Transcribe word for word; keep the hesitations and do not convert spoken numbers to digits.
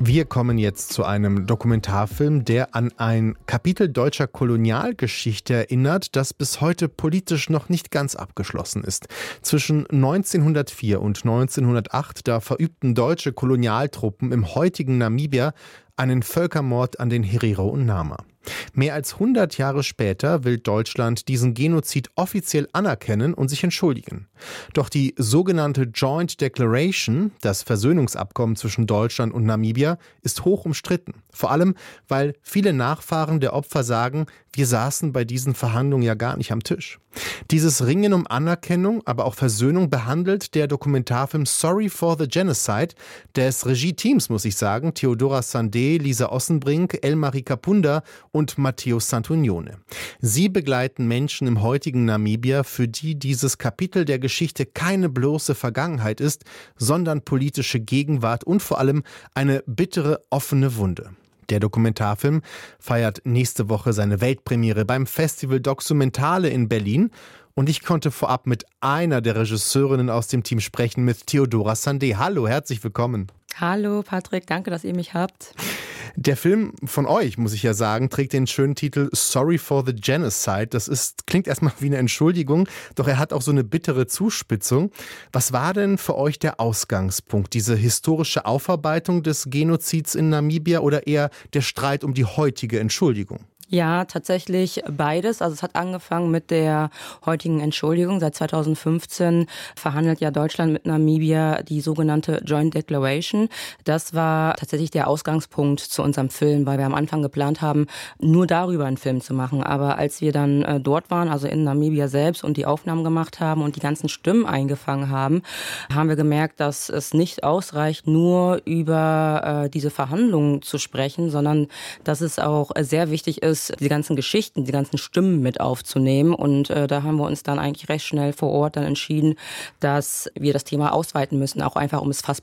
Wir kommen jetzt zu einem Dokumentarfilm, der an ein Kapitel deutscher Kolonialgeschichte erinnert, das bis heute politisch noch nicht ganz abgeschlossen ist. Zwischen neunzehnhundertvier und neunzehnhundertacht, da verübten deutsche Kolonialtruppen im heutigen Namibia einen Völkermord an den Herero und Nama. Mehr als hundert Jahre später will Deutschland diesen Genozid offiziell anerkennen und sich entschuldigen. Doch die sogenannte Joint Declaration, das Versöhnungsabkommen zwischen Deutschland und Namibia, ist hoch umstritten. Vor allem, weil viele Nachfahren der Opfer sagen, wir saßen bei diesen Verhandlungen ja gar nicht am Tisch. Dieses Ringen um Anerkennung, aber auch Versöhnung behandelt der Dokumentarfilm Sorry for the Genocide des Regie-Teams, muss ich sagen, Theodora Sandé, Lisa Ossenbrink, Elmarie Kapunda und Matteo Santunione. Sie begleiten Menschen im heutigen Namibia, für die dieses Kapitel der Geschichte keine bloße Vergangenheit ist, sondern politische Gegenwart und vor allem eine bittere, offene Wunde. Der Dokumentarfilm feiert nächste Woche seine Weltpremiere beim Festival Documentale in Berlin. Und ich konnte vorab mit einer der Regisseurinnen aus dem Team sprechen, mit Theodora Sandé. Hallo, herzlich willkommen. Hallo Patrick, danke, dass ihr mich habt. Der Film von euch, muss ich ja sagen, trägt den schönen Titel Sorry for the Genocide. Das ist, klingt erstmal wie eine Entschuldigung, doch er hat auch so eine bittere Zuspitzung. Was war denn für euch der Ausgangspunkt? Diese historische Aufarbeitung des Genozids in Namibia oder eher der Streit um die heutige Entschuldigung? Ja, tatsächlich beides. Also es hat angefangen mit der heutigen Entschuldigung. Seit zweitausendfünfzehn verhandelt ja Deutschland mit Namibia die sogenannte Joint Declaration. Das war tatsächlich der Ausgangspunkt zu unserem Film, weil wir am Anfang geplant haben, nur darüber einen Film zu machen. Aber als wir dann äh, dort waren, also in Namibia selbst und die Aufnahmen gemacht haben und die ganzen Stimmen eingefangen haben, haben wir gemerkt, dass es nicht ausreicht, nur über äh, diese Verhandlungen zu sprechen, sondern dass es auch äh, sehr wichtig ist, die ganzen Geschichten, die ganzen Stimmen mit aufzunehmen. Und äh, da haben wir uns dann eigentlich recht schnell vor Ort dann entschieden, dass wir das Thema ausweiten müssen, auch einfach um es fass-